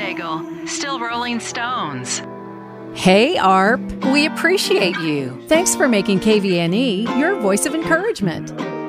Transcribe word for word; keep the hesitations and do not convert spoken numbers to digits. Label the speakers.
Speaker 1: bagel. Still Rolling Stones.
Speaker 2: Hey, A R P. We appreciate you. Thanks for making K V N E your voice of encouragement.